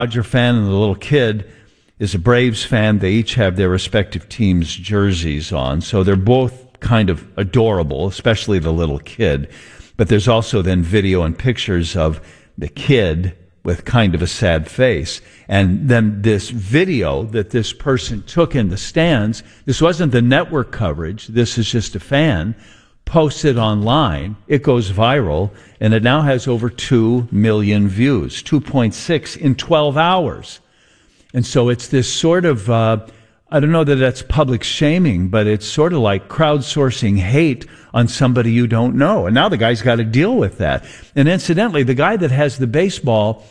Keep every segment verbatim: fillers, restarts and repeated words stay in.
Dodger fan and the little kid is a Braves fan. They each have their respective teams' jerseys on, so they're both kind of adorable, especially the little kid. But there's also then video and pictures of the kid with kind of a sad face. And then this video that this person took in the stands, this wasn't the network coverage, this is just a fan, posted online. It goes viral, and it now has over two million views, two point six in twelve hours. And so it's this sort of, uh, I don't know that that's public shaming, but it's sort of like crowdsourcing hate on somebody you don't know. And now the guy's got to deal with that. And incidentally, the guy that has the baseball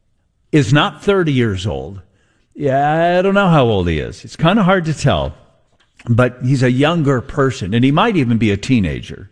is not thirty years old. Yeah, I don't know how old he is. It's kind of hard to tell. But he's a younger person, and he might even be a teenager.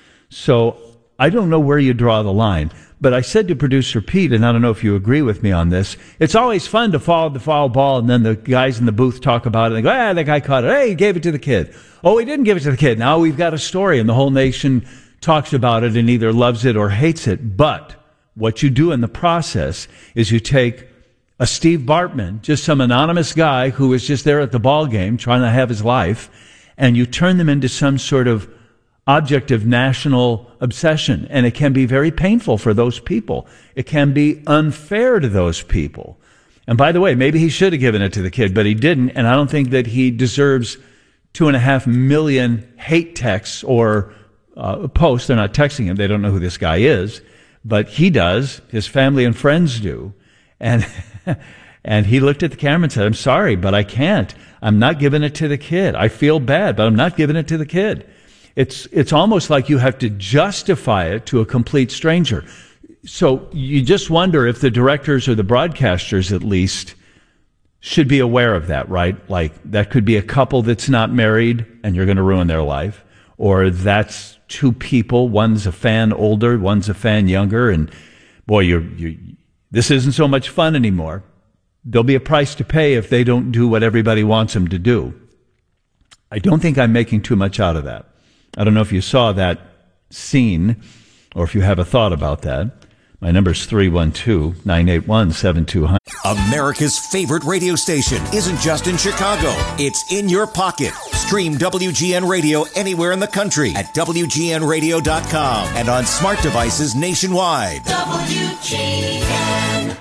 So I don't know where you draw the line. But I said to producer Pete, and I don't know if you agree with me on this, it's always fun to follow the foul ball, and then the guys in the booth talk about it, and they go, ah, that guy caught it. Hey, he gave it to the kid. Oh, he didn't give it to the kid. Now we've got a story, and the whole nation talks about it and either loves it or hates it. But what you do in the process is you take a Steve Bartman, just some anonymous guy who was just there at the ball game trying to have his life, and you turn them into some sort of object of national obsession. And it can be very painful for those people. It can be unfair to those people. And by the way, maybe he should have given it to the kid, but he didn't. And I don't think that he deserves two and a half million hate texts or uh, posts. They're not texting him. They don't know who this guy is, but he does. His family and friends do. And and he looked at the camera and said, I'm sorry, but I can't. I'm not giving it to the kid. I feel bad, but I'm not giving it to the kid. It's it's almost like you have to justify it to a complete stranger. So you just wonder if the directors or the broadcasters at least should be aware of that, right? Like that could be a couple that's not married and you're going to ruin their life. Or that's two people, one's a fan older, one's a fan younger, and boy, you're, you this isn't so much fun anymore. There'll be a price to pay if they don't do what everybody wants them to do. I don't think I'm making too much out of that. I don't know if you saw that scene or if you have a thought about that. My number is three one two, nine eight one, seven two zero zero. America's favorite radio station isn't just in Chicago. It's in your pocket. Stream W G N Radio anywhere in the country at W G N radio dot com and on smart devices nationwide. W G N.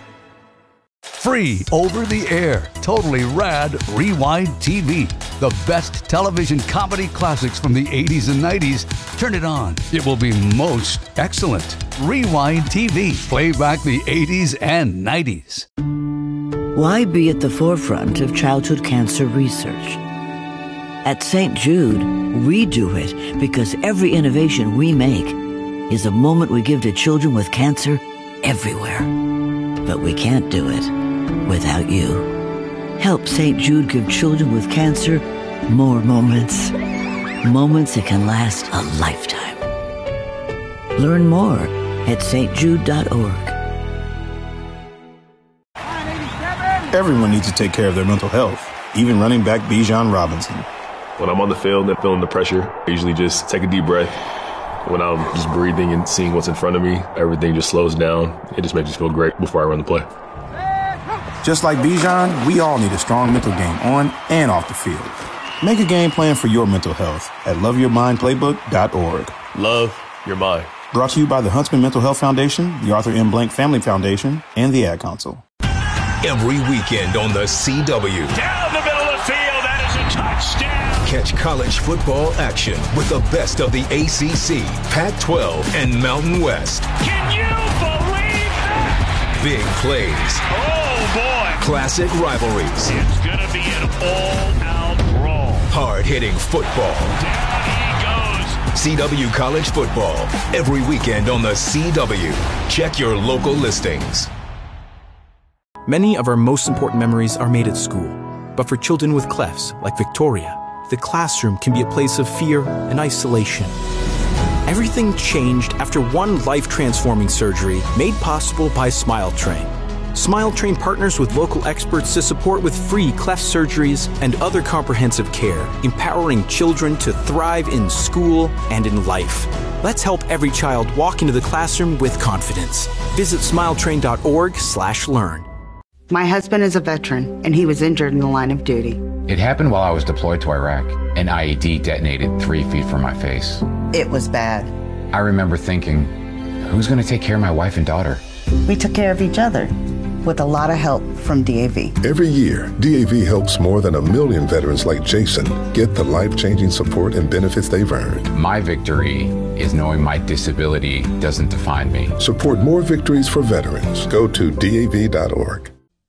Free over the air, totally rad Rewind T V. The best television comedy classics from the eighties and nineties. Turn it on. It will be most excellent. Rewind T V. Play back the eighties and nineties. Why be at the forefront of childhood cancer research? At Saint Jude, we do it because every innovation we make is a moment we give to children with cancer everywhere. But we can't do it without you. Help Saint Jude give children with cancer more moments. Moments that can last a lifetime. Learn more at s t jude dot org. Everyone needs to take care of their mental health, even running back Bijan Robinson. When I'm on the field and feeling the pressure, I usually just take a deep breath. When I'm just breathing and seeing what's in front of me, everything just slows down. It just makes me feel great before I run the play. Just like Bijan, we all need a strong mental game on and off the field. Make a game plan for your mental health at love your mind playbook dot org. Love your mind. Brought to you by the Huntsman Mental Health Foundation, the Arthur M. Blank Family Foundation, and the Ad Council. Every weekend on the C W. Down the middle of the field, that is a touchdown. Catch college football action with the best of the A C C, Pac twelve, and Mountain West. Can you believe that? Big plays. Oh, boy. Classic rivalries. It's going to be an all-out brawl. Hard-hitting football. Down he goes. C W College Football. Every weekend on the C W. Check your local listings. Many of our most important memories are made at school. But for children with clefts, like Victoria, the classroom can be a place of fear and isolation. Everything changed after one life-transforming surgery made possible by SmileTrain. SmileTrain partners with local experts to support with free cleft surgeries and other comprehensive care, empowering children to thrive in school and in life. Let's help every child walk into the classroom with confidence. Visit smiletrain dot org slash learn. My husband is a veteran, and he was injured in the line of duty. It happened while I was deployed to Iraq. An I E D detonated three feet from my face. It was bad. I remember thinking, who's going to take care of my wife and daughter? We took care of each other, with a lot of help from D A V. Every year, D A V helps more than a million veterans like Jason get the life-changing support and benefits they've earned. My victory is knowing my disability doesn't define me. Support more victories for veterans. Go to D A V dot org.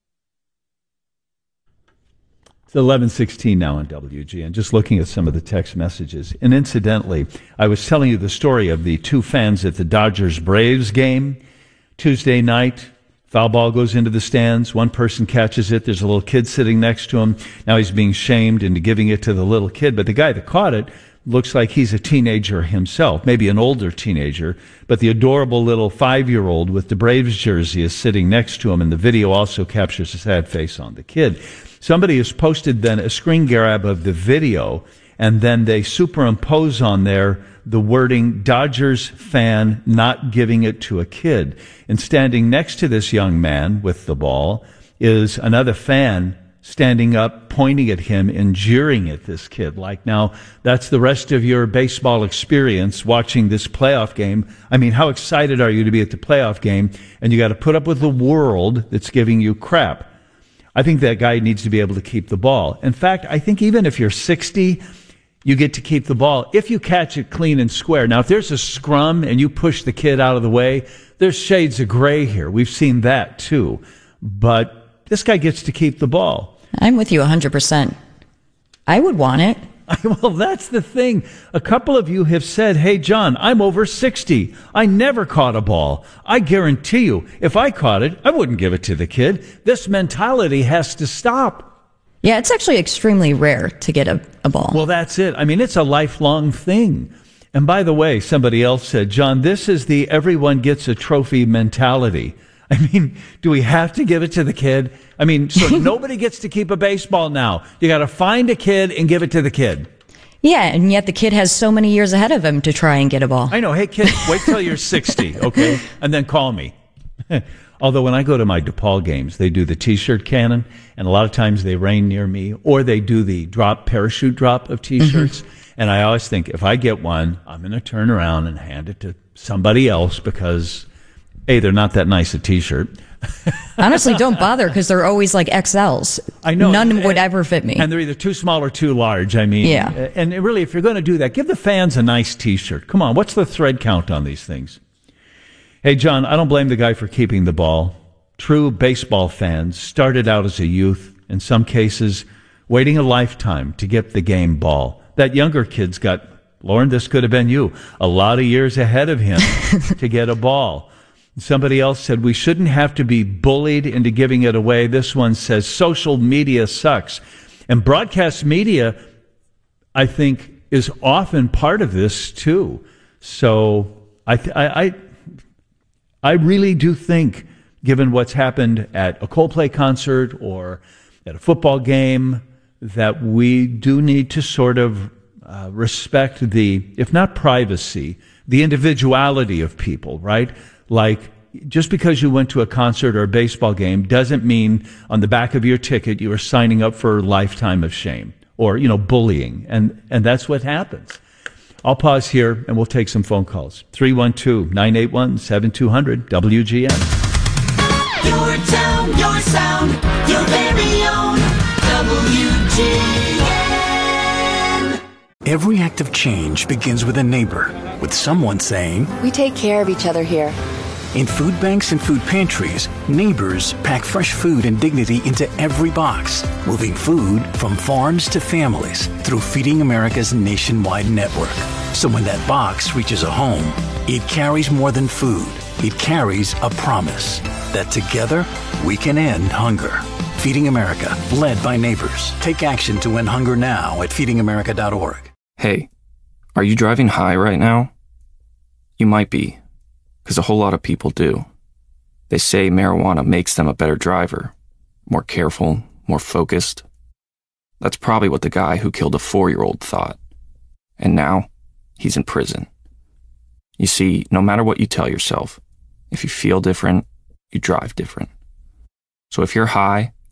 It's eleven sixteen now on W G N. Just looking at some of the text messages. And incidentally, I was telling you the story of the two fans at the Dodgers-Braves game Tuesday night. Foul ball goes into the stands. One person catches it. There's a little kid sitting next to him. Now he's being shamed into giving it to the little kid. But the guy that caught it looks like he's a teenager himself, maybe an older teenager. But the adorable little five-year-old with the Braves jersey is sitting next to him, and the video also captures a sad face on the kid. Somebody has posted then a screen grab of the video, and then they superimpose on there the wording, Dodgers fan not giving it to a kid. And standing next to this young man with the ball is another fan standing up, pointing at him and jeering at this kid. Like, now, that's the rest of your baseball experience watching this playoff game. I mean, how excited are you to be at the playoff game? And you got to put up with the world that's giving you crap. I think that guy needs to be able to keep the ball. In fact, I think even if you're sixty, you get to keep the ball if you catch it clean and square. Now, if there's a scrum and you push the kid out of the way, there's shades of gray here. We've seen that too. But this guy gets to keep the ball. I'm with you one hundred percent. I would want it. Well, that's the thing. A couple of you have said, hey, John, I'm over sixty. I never caught a ball. I guarantee you, if I caught it, I wouldn't give it to the kid. This mentality has to stop. Yeah, it's actually extremely rare to get a, a ball. Well, that's it. I mean, it's a lifelong thing. And by the way, somebody else said, John, this is the everyone gets a trophy mentality. I mean, do we have to give it to the kid? I mean, so nobody gets to keep a baseball now. You got to find a kid and give it to the kid. Yeah, and yet the kid has so many years ahead of him to try and get a ball. I know. Hey, kid, wait till you're sixty, okay? And then call me. Although when I go to my DePaul games, they do the T-shirt cannon, and a lot of times they rain near me, or they do the drop, parachute drop of T-shirts. Mm-hmm. And I always think, if I get one, I'm going to turn around and hand it to somebody else because, A, they're not that nice a T-shirt. Honestly, don't bother because they're always like X Ls. I know. None and, would ever fit me. And they're either too small or too large. I mean, yeah. And really, if you're going to do that, give the fans a nice T-shirt. Come on, what's the thread count on these things? Hey, John, I don't blame the guy for keeping the ball. True baseball fans started out as a youth, in some cases, waiting a lifetime to get the game ball. That younger kid's got, Lauren, this could have been you, a lot of years ahead of him to get a ball. Somebody else said, we shouldn't have to be bullied into giving it away. This one says, social media sucks. And broadcast media, I think, is often part of this, too. So I, th- I, I, I really do think, given what's happened at a Coldplay concert or at a football game, that we do need to sort of uh, respect the, if not privacy, the individuality of people, right? Like, just because you went to a concert or a baseball game doesn't mean on the back of your ticket you are signing up for a lifetime of shame or, you know, bullying. And, and that's what happens. I'll pause here and we'll take some phone calls. three one two, nine eight one, seven two zero zero W G N. Your town, your sound, your very own W G N. Every act of change begins with a neighbor, with someone saying, we take care of each other here. In food banks and food pantries, neighbors pack fresh food and dignity into every box, moving food from farms to families through Feeding America's nationwide network. So when that box reaches a home, it carries more than food. It carries a promise that together we can end hunger. Feeding America, led by neighbors. Take action to end hunger now at feeding america dot org. Hey, are you driving high right now? You might be, because a whole lot of people do. They say marijuana makes them a better driver, more careful, more focused. That's probably what the guy who killed a four-year-old thought. And now, he's in prison. You see, no matter what you tell yourself, if you feel different, you drive different. So if you're high,